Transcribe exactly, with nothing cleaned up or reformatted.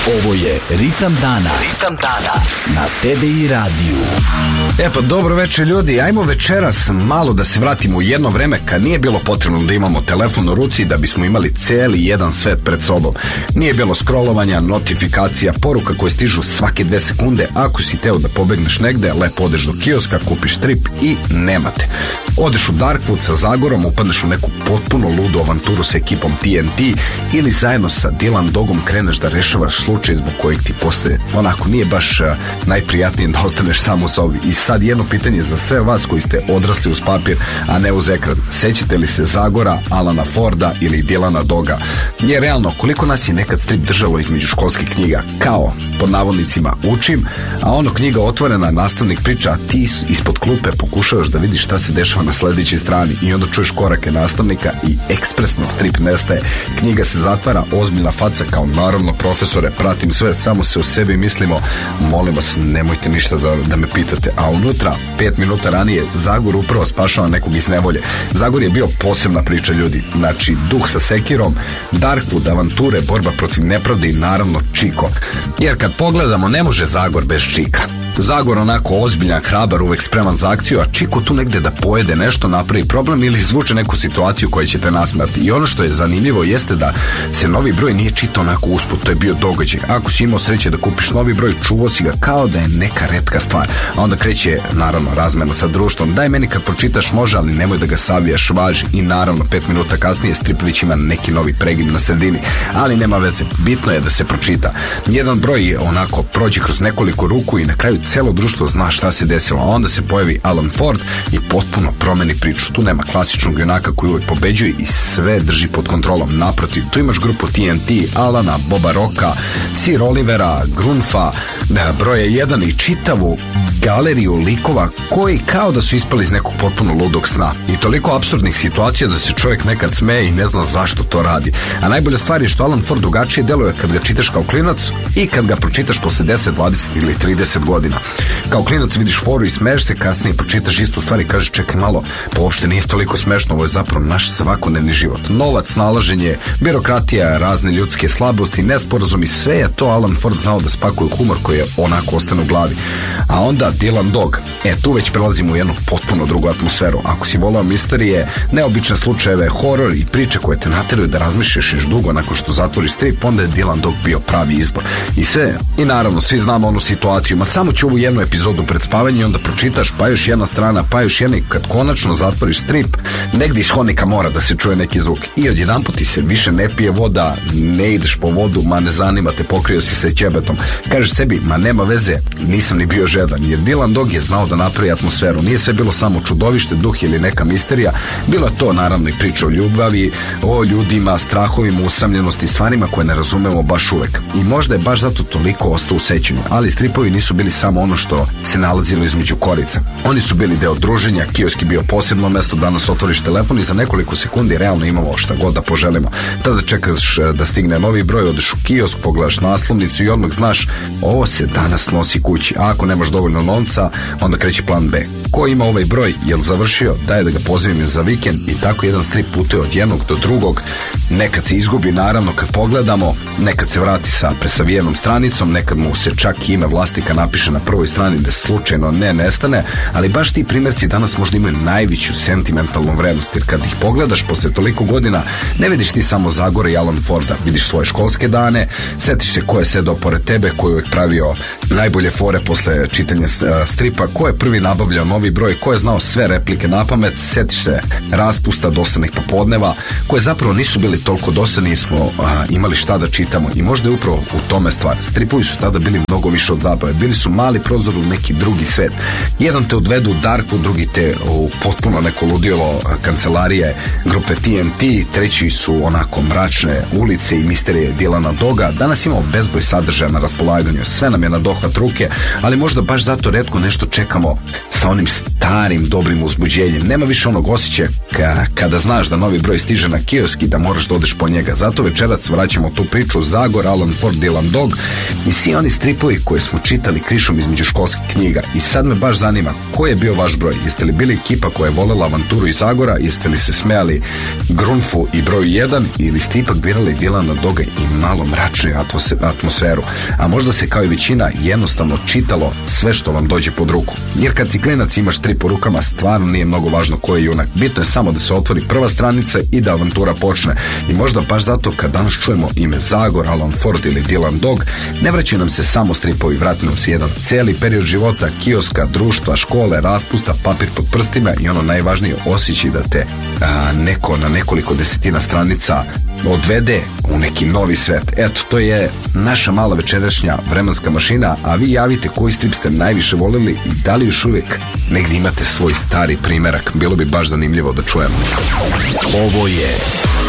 Ovo je Ritam dana. Ritam dana na T D I radiju. E pa dobro večer ljudi, ajmo večeras malo da se vratimo u jedno vreme kad nije bilo potrebno da imamo telefon u ruci da bismo imali celi jedan svet pred sobom. Nije bilo scrollovanja, notifikacija, poruka koje stižu svake dve sekunde. Ako si teo da pobegneš negde, lepo odeš do kioska, kupiš strip i nemate. Odeš u Darkwood sa Zagorom, upadneš u neku potpuno ludu avanturu sa ekipom T N T ili zajedno sa Dylan Dogom kreneš da rešavaš slučaj zbog kojeg ti posle onako nije baš uh, najprijatnije da ostaneš sam u sobi. I sad jedno pitanje za sve vas koji ste odrasli uz papir, a ne uz ekran. Sećate li se Zagora, Alana Forda ili Dylana Doga? Nije realno, koliko nas je nekad strip držalo između školskih knjiga, kao, pod navodnicima, učim, a ono knjiga otvorena, nastavnik priča, a ti ispod klupe pokušavaš da vidiš šta se dešava na sledećoj strani i onda čuješ korake nastavnika i ekspresno strip nestaje. Knjiga se zatvara, ozbiljna faca kao naravno profesore, pratim sve, samo se u sebi mislimo, molim vas, nemojte ništa da, da me pitate. A unutra, pet minuta ranije, Zagor upravo spašava nekog iz nevolje. Zagor je bio posebna priča ljudi, znači duh sa sekirom, Darkwood, avanture, borba protiv nepravde i naravno Čiko. Jer kad pogledamo, ne može Zagor bez Čika. Zagor onako ozbiljan, hrabar, uvek spreman za akciju, a Čiko tu negde da pojede nešto, napravi problem ili izvuče neku situaciju koja će te nasmijati. I ono što je zanimljivo jeste da se novi broj nije čitao onako usput, to je bio događaj. Ako si imao sreće da kupiš novi broj, čuvao si ga kao da je neka retka stvar. A onda kreće, naravno, razmena sa društvom. Daj meni kad pročitaš može, ali nemoj da ga savijaš, važi. I naravno, pet minuta kasnije Stripović ima neki novi pregib na sredini. Ali nema veze, bitno je da se pročita. Jedan broj je onako prođe kroz nekoliko ruku i na kraju celo društvo zna šta se desilo, a onda se pojavi Alan Ford i potpuno promeni priču. Tu nema klasičnog junaka koji uvijek pobeđuje i sve drži pod kontrolom. Naprotiv, tu imaš grupu T N T, Alana, Boba Rocka, Sir Olivera, Grunfa, broja jedan i čitavu galeriju likova koji kao da su ispali iz nekog potpuno ludog sna. I toliko apsurdnih situacija da se čovjek nekad smeje i ne zna zašto to radi. A najbolja stvar je što Alan Ford drugačije deluje kad ga čitaš kao klinac i kad ga pročitaš posle deset, dvadeset ili trideset godina. Kao klinac vidiš foru i smeješ se, kasnije pročitaš istu stvar i kažeš čekaj malo, pa uopšte nije toliko smešno, ovo je zapravo naš svakodnevni život. Novac, snalaženje, birokratija, razne ljudske slabosti, nesporazumi, sve je to Alan Ford znao da spakuje humor koji je onako ostane u glavi. A onda Dylan Dog, e tu već prelazimo u jednu potpuno drugu atmosferu. Ako si volao misterije, neobične slučajeve, horor i priče koje te nateraju da razmišljaš još dugo nakon što zatvoriš strip, onda je Dylan Dog bio pravi izbor. I sve, i naravno svi znamo onu situaciju, ma samo ću ovu jednu epizodu pred spavanje i onda pročitaš, pa još jedna strana, pa još jedna i kad konačno zatvoriš strip, negdje iz hodnika mora da se čuje neki zvuk i odjedanput ti se više ne pije voda, ne ideš po vodu, ma ne zanima te, pokrio si se ćebetom. Kažeš sebi, ma nema veze, nisam ni bio žedan, jer Dylan Dog je znao da napravi atmosferu. Nije sve bilo samo čudovište, duh ili neka misterija, bilo je to naravno i priča o ljubavi, o ljudima, strahovima, usamljenosti, stvarima koje ne razumemo baš uvek. I možda je baš zato toliko ostao u sećanju, ali stripovi nisu bili samo ono što se nalazilo između korica. Oni su bili deo druženja, kiosk je bio posebno mesto, danas otvoriš telefon i za nekoliko sekundi realno imamo šta god da poželimo. Tada čekaš da stigne novi broj, odeš u kiosk, pogledaš naslovnicu i odmah znaš, ovo se danas nosi kući, a ako nemaš dovoljno novca, onda kreće plan B. Ko ima ovaj broj, jel završio, daj da ga pozivim za vikend i tako jedan strip putuje od jednog do drugog. Nekad se izgubi, naravno, kad pogledamo, nekad se vrati sa presavijenom stranicom, nekad mu se čak ime vlasnika napiše na prvoj strani da slučajno ne nestane, ali baš ti primjerci danas možda imaju najveću sentimentalnu vrednost, jer kad ih pogledaš posle toliko godina, ne vidiš ti samo Zagora i Alan Forda, vidiš svoje školske dane, setiš se ko je sedao pored tebe, ko je uvijek pravio najbolje fore posle čitanja stripa, ko je prvi nabavljao novi broj, ko je znao sve replike na pamet, setiš se raspusta, dosadnih popodneva, koje zapravo nisu bili toliko dosadni, smo a, imali šta da čitamo i možda je upravo u tome stvar. Stripovi su tada bili mnogo više od zabave, bili su mali prozor u neki drugi svet. Jedan te odvedu u Darkwood, drugi te u potpuno neko ludilo kancelarije grupe T N T, treći su onako mračne ulice i misterije Dylana Doga. Danas imamo bezbroj sadržaja na raspolaganju, sve nam je na dohvat ruke, ali možda baš zato retko nešto čekamo sa onim starim dobrim uzbuđenjem. Nema više onog osjećaja ka, kada znaš da novi broj stiže na kiosk i da moraš da odeš po njega. Zato večeras vraćamo tu priču Zagor, Alan Ford, Dylan Dog i svi oni stripovi koje smo čitali krišom između školskih knjiga. I sad me baš zanima, ko je bio vaš broj? Jeste li bili ekipa koja je volela avanturu iz Zagora? Jeste li se smejali Grunfu i broju jedan? Ili ste ipak birali Dylana Doga i malo mračniju atmosferu? A možda se kao i većina jednostavno čitalo sve što vam dođe pod ruku. Jer kad si klinac imaš tri po rukama, stvarno nije mnogo važno ko je junak. Bitno je samo da se otvori prva stranica i da avantura počne. I možda baš zato kad danas čujemo ime Zagor, Alan Ford ili Dylan Dog, ne vraćaju nam se samo stripovi, vrati nam se jedan cijeli period života, kioska, društva, škole, raspusta, papir pod prstima i ono najvažnije, osjećaj da te a, neko na nekoliko desetina stranica odvede u neki novi svet. Eto, to je naša mala večerašnja vremenska mašina, a vi javite koji strip ste najviše volili i da li još uvijek negdje imate svoj stari primerak. Bilo bi baš zanimljivo da čujemo. Ovo je